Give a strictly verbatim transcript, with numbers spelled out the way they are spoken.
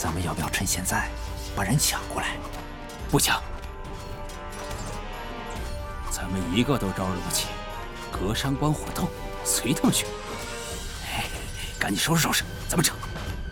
咱们要不要趁现在把人抢过来？ 不抢，咱们一个都招惹不起，隔山观火斗，随他们去。哎，赶紧收拾收拾，咱们撤。